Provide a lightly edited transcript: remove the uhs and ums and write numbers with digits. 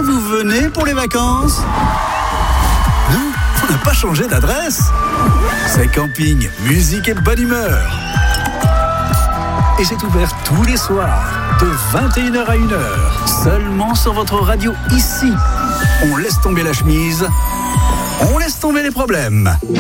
vous venez pour les vacances? Non, on n'a pas changé d'adresse. C'est camping, musique et bonne humeur. Et c'est ouvert tous les soirs, de 21h à 1h, seulement sur votre radio ici. On laisse tomber la chemise, on laisse tomber les problèmes.